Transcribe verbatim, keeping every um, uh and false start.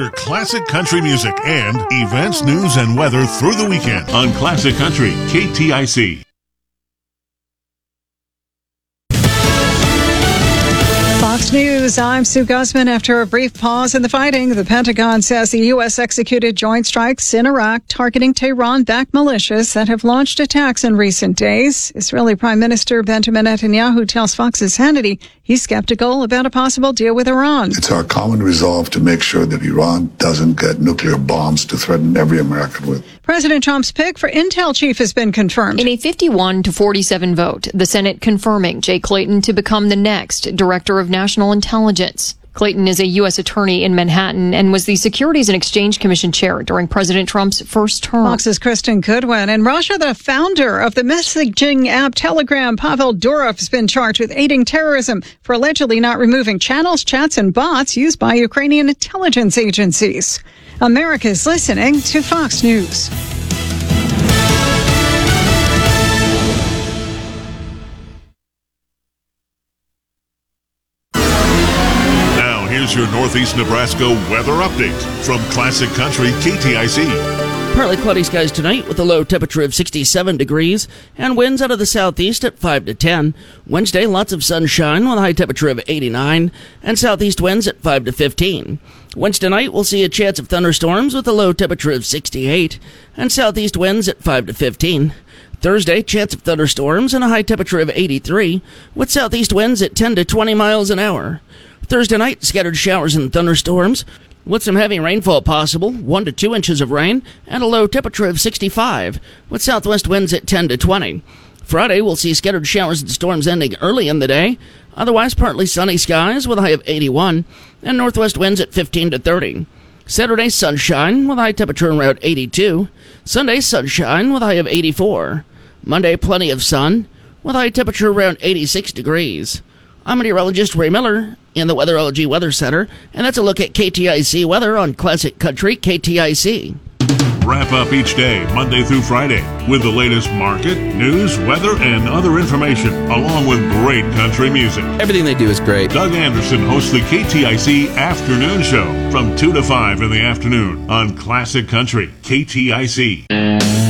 Discover classic country music and events, news, and weather through the weekend on Classic Country, K T I C. Fox News, I'm Sue Guzman. After a brief pause in the fighting, the Pentagon says the U S executed joint strikes in Iraq targeting Tehran-backed militias that have launched attacks in recent days. Israeli Prime Minister Benjamin Netanyahu tells Fox's Hannity he's skeptical about a possible deal with Iran. It's our common resolve to make sure that Iran doesn't get nuclear bombs to threaten every American with. President Trump's pick for Intel chief has been confirmed. In a fifty-one to forty-seven vote, the Senate confirming Jay Clayton to become the next Director of National Intelligence. Clayton is a U S attorney in Manhattan and was the Securities and Exchange Commission chair during President Trump's first term. Fox's Kristen Goodwin. In Russia, the founder of the messaging app Telegram, Pavel Durov, has been charged with aiding terrorism for allegedly not removing channels, chats, and bots used by Ukrainian intelligence agencies. America's listening to Fox News. Here's your Northeast Nebraska weather update from Classic Country K T I C. Partly cloudy skies tonight with a low temperature of sixty-seven degrees and winds out of the southeast at five to ten. Wednesday, lots of sunshine with a high temperature of eighty-nine and southeast winds at five to fifteen. Wednesday night, we'll see a chance of thunderstorms with a low temperature of sixty-eight and southeast winds at five to fifteen. Thursday, chance of thunderstorms and a high temperature of eighty-three with southeast winds at ten to twenty miles an hour. Thursday night, scattered showers and thunderstorms with some heavy rainfall possible, one to two inches of rain, and a low temperature of sixty-five with southwest winds at ten to twenty. Friday, we'll see scattered showers and storms ending early in the day. Otherwise, partly sunny skies with a high of eighty-one and northwest winds at fifteen to thirty. Saturday, sunshine with a high temperature around eighty-two. Sunday, sunshine with a high of eighty-four. Monday, plenty of sun with a high temperature around eighty-six degrees. I'm meteorologist Ray Miller in the Weatherology Weather Center, and that's a look at K T I C weather on Classic Country K T I C. Wrap up each day, Monday through Friday, with the latest market, news, weather, and other information, along with great country music. Everything they do is great. Doug Anderson hosts the K T I C Afternoon Show from two to five in the afternoon on Classic Country K T I C.